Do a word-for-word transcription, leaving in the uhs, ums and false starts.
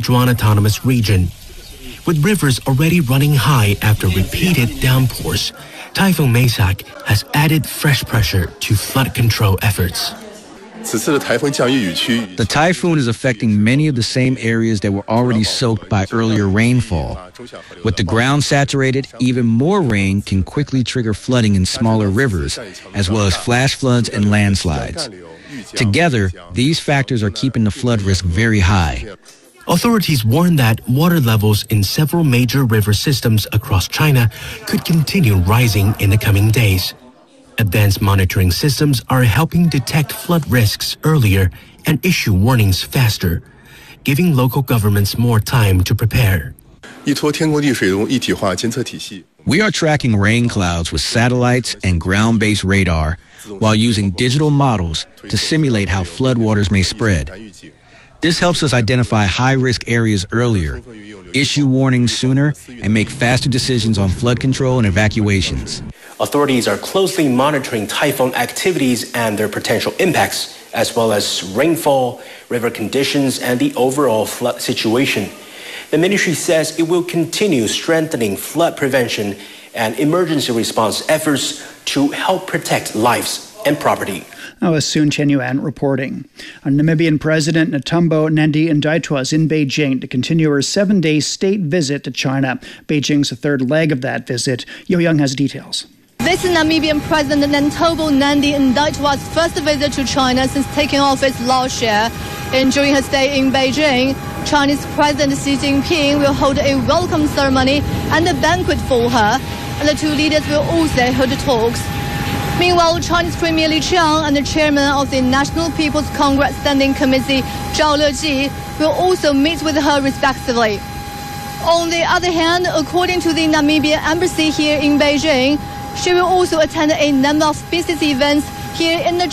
Sichuan Autonomous Region. With rivers already running high after repeated downpours, Typhoon Maysak has added fresh pressure to flood control efforts. The typhoon is affecting many of the same areas that were already soaked by earlier rainfall. With the ground saturated, even more rain can quickly trigger flooding in smaller rivers, as well as flash floods and landslides. Together, these factors are keeping the flood risk very high. Authorities warn that water levels in several major river systems across China could continue rising in the coming days. Advanced monitoring systems are helping detect flood risks earlier and issue warnings faster, giving local governments more time to prepare. We are tracking rain clouds with satellites and ground-based radar while using digital models to simulate how floodwaters may spread. This helps us identify high-risk areas earlier, issue warnings sooner, and make faster decisions on flood control and evacuations. Authorities are closely monitoring typhoon activities and their potential impacts, as well as rainfall, river conditions, and the overall flood situation. The ministry says it will continue strengthening flood prevention and emergency response efforts to help protect lives and property. That was Sun Chenyuan reporting. Our Namibian President Netumbo Nandi-Ndaitwah is in Beijing to continue her seven-day state visit to China. Beijing's the third leg of that visit. Yo Young has details. This is Namibian President Netumbo Nandi-Ndaitwah's first visit to China since taking office last year. And during her stay in Beijing, Chinese President Xi Jinping will hold a welcome ceremony and a banquet for her, and the two leaders will also hold talks. Meanwhile, Chinese Premier Li Qiang and the chairman of the National People's Congress Standing Committee, Zhao Leji, will also meet with her respectively. On the other hand, according to the Namibian embassy here in Beijing, she will also attend a number of business events here in the